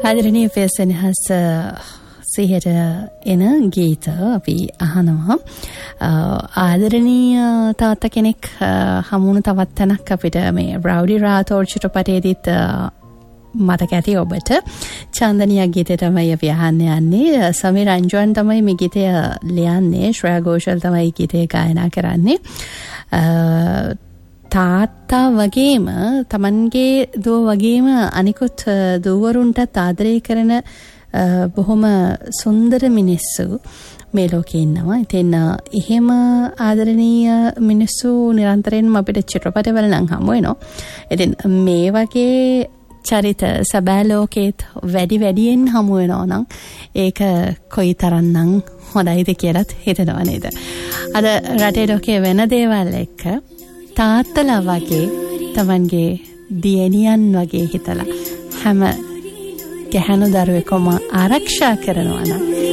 ආදරණීය පෙසෙනහස සිහියට එන ගීත අපි අහනවා. ආදරණීය තාත්තා කෙනෙක් හමුණු තවත් තැනක් අපිට මේ රවුඩි රාතෝර් චිත්‍රපටයේදීත් මතක ඇති ඔබට. චන්දනිය ගීතය තමයි අපි අහන්න යන්නේ. සමීර් රංජන් තමයි මේ ගීතය ලියන්නේ. ශ්‍රේයා ඝෝෂල් තමයි ගීතය ගායනා කරන්නේ. තාත්තා වගේම තමන්ගේ දුව වගේම අනිකුත් දුවරුන්ටත් ආදරය කරන බොහොම සුන්දර මිනිස්සු මේ ලෝකේ ඉන්නවා. ඉතින් එහෙම ආදරණීය මිනිස්සු නිරන්තරයෙන්ම අපිට චිත්‍රපටවල නම් හමු වෙනවා. ඉතින් මේ වගේ චරිත සබෑ ලෝකේත් වැඩියෙන් හමු වෙනවා නම් ඒක කොයිතරම්නම් හොඳයිද කියලාත් හිතනවා නේද? අද රටේ ලෝකේ වෙන දේවල් එක්ක තාත්තලා වගේ තමන්ගේ දියණියන් වගේ හිතලා හැම ගැහැණු දරුවෙකුම ආරක්ෂා කරනවා නම්